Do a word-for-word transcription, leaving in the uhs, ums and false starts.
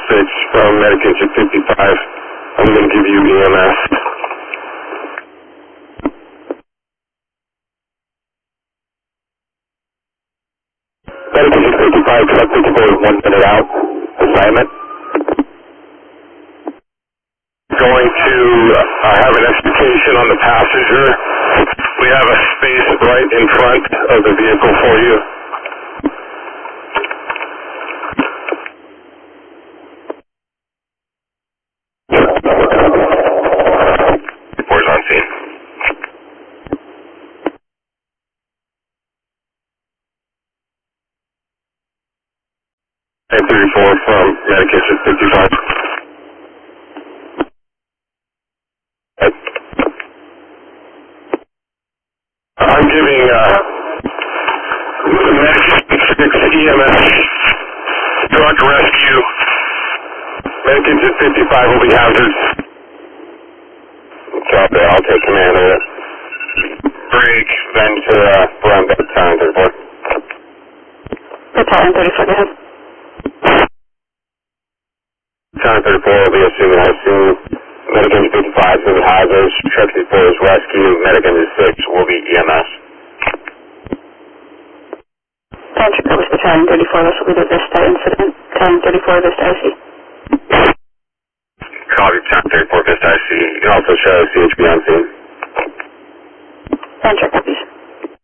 six from Medication fifty-five. I'm going to give you E M S. Medication fifty-five, truck fifty-four is one minute out. Assignment. Going to uh, have an extrication on the passenger. We have a space right in front of the vehicle for you. Report's on scene. nine thirty-four from Medication fifty-five. I'm giving uh, the Medication six E M S truck rescue. Medication fifty-five will be hazards. Copy, I'll take command of it. Break, Ventura, Brown Bed, Town thirty-four. Town thirty-four, go ahead. Town thirty-four will be assuming I assume Medication fifty-five will be hazards. Truck fifty-four is rescue. Medication six will be E M S. Patrick, that was the Town thirty-four. This will be the Vista incident. Town thirty-four, Vista I C. Copy, Town thirty-four, Vista I C. You can also show C H B on scene. Patrick, copies.